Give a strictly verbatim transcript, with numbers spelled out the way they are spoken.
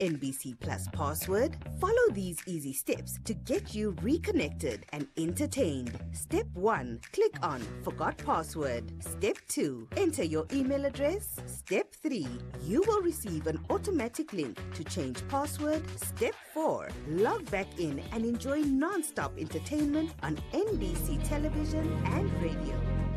N B C Plus password? Follow these easy steps to get you reconnected and entertained. Step one, click on Forgot Password. Step two, enter your email address. Step three, you will receive an automatic link to change password. Step four, log back in and enjoy non-stop entertainment on N B C television and radio.